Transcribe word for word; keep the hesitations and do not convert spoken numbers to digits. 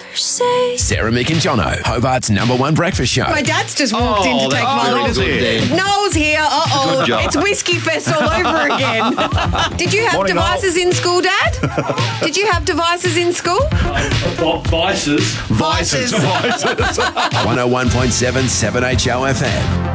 say. Sarah, Mick and Jono, Hobart's number one breakfast show. My dad's just walked in Oh, to take that's my very order. good then. Noel's here. Uh-oh. Good job. It's Whiskey Fest all over again. Did you have Morning, devices in school, Dad? Did you have devices in school? Vices. Vices. Vices. one oh one point seven, seven H O F M.